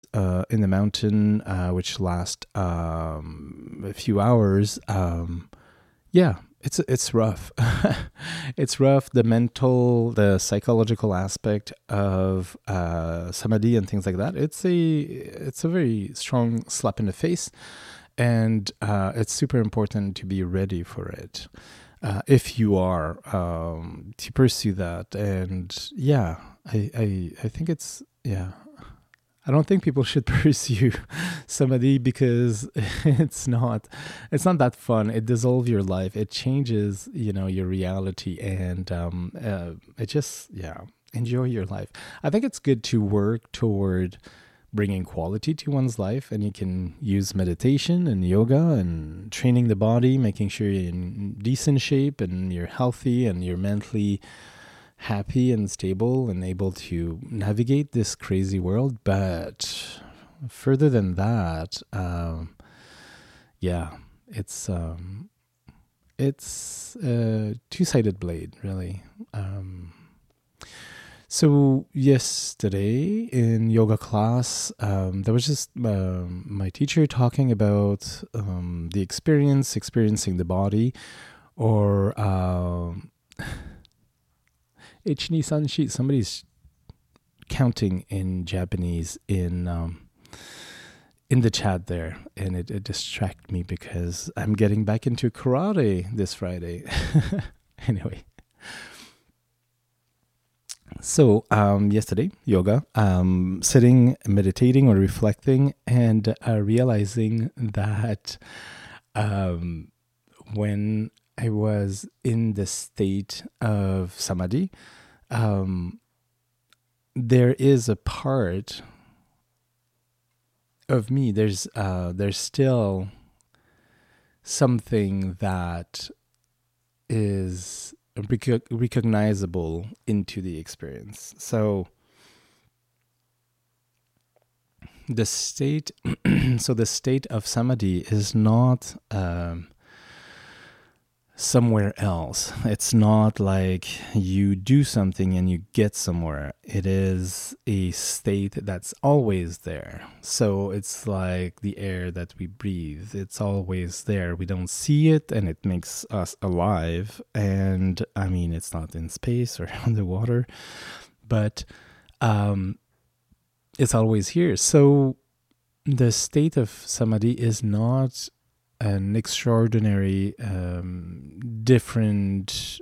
in the mountain, which last a few hours. Yeah, it's rough. It's rough. The mental, the psychological aspect of samadhi and things like that. It's a very strong slap in the face, and it's super important to be ready for it. If you are to pursue that, and yeah, I think it's yeah. I don't think people should pursue samadhi because it's not that fun. It dissolves your life. It changes, your reality, and it just enjoy your life. I think it's good to work toward bringing quality to one's life, and you can use meditation and yoga and training the body, making sure you're in decent shape and you're healthy and you're mentally happy and stable and able to navigate this crazy world. But further than that, yeah, it's a two-sided blade, really. So yesterday in yoga class, there was just my teacher talking about the experiencing the body, or Ichini Sanshi. Somebody's counting in Japanese in the chat there, and it distracted me because I'm getting back into karate this Friday. Anyway, so yesterday, yoga, sitting, meditating or reflecting, and realizing that when I was in the state of samadhi, there is a part of me. There's still something that is recognizable into the experience. So the state, the state of samadhi is not somewhere else. It's not like you do something and you get somewhere. It is a state that's always there. So it's like the air that we breathe. It's always there. We don't see it, and it makes us alive. And I mean, it's not in space or underwater, but it's always here. So the state of samadhi is not an extraordinary, different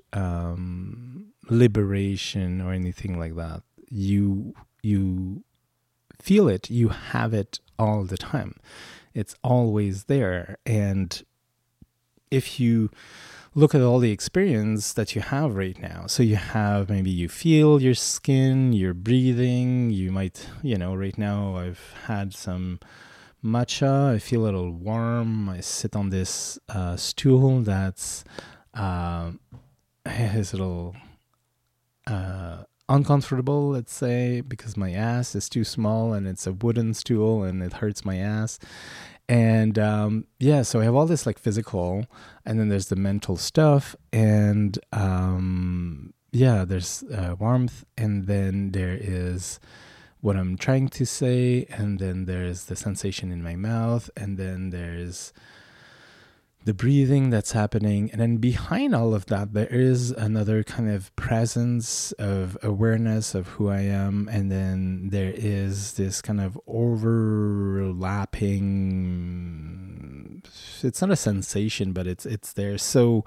liberation or anything like that. You feel it. You have it all the time. It's always there. And if you look at all the experience that you have right now, so maybe you feel your skin, your breathing. You might, right now I've had some matcha. I feel a little warm. I sit on this stool that's is a little uncomfortable, let's say, because my ass is too small and it's a wooden stool and it hurts my ass. And so I have all this like physical, and then there's the mental stuff, and there's warmth, and then there is what I'm trying to say, and then there's the sensation in my mouth, and then there's the breathing that's happening. And then behind all of that, there is another kind of presence of awareness of who I am. And then there is this kind of overlapping, it's not a sensation, but it's there. So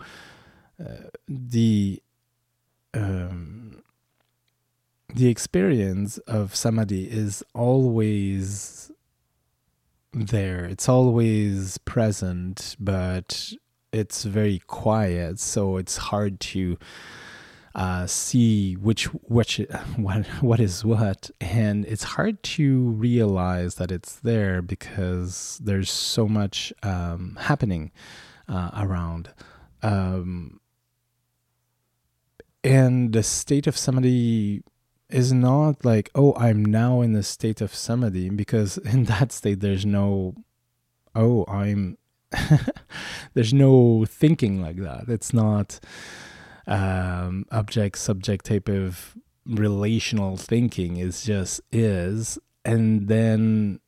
the experience of samadhi is always there. It's always present, but it's very quiet, so it's hard to see what is what, and it's hard to realize that it's there because there's so much happening around. And the state of samadhi is not like, oh, I'm now in the state of samadhi, because in that state there's no, there's no thinking like that. It's not object subject type of relational thinking. It's just is, and then